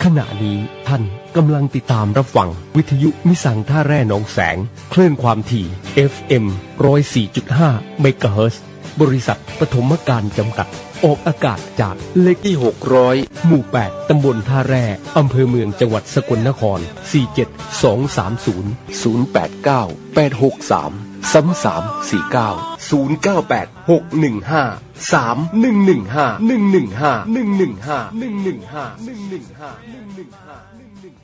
ณะนี้ท่านกำลังติดตามรับฟังวิทยุมิสังท่าแร่หนองแสงคลื่นความถี่ FM 104.5 เมกะเฮิรตซ์บริษัทปฐมการจำกัดออกอากาศจากเลขที่600หมู่8ตำบลท่าแร่อำเภอเมืองจังหวัดสกลนคร47230 089 863 3349 098 615 3115 115 115 115 115 115